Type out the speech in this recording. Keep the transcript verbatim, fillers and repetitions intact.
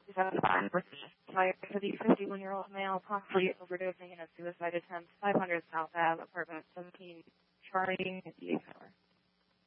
two thousand five, retired for the fifty-one-year-old male, possibly overdosing in a suicide attempt, five hundred South Ave, apartment seventeen, Charlie, D A four.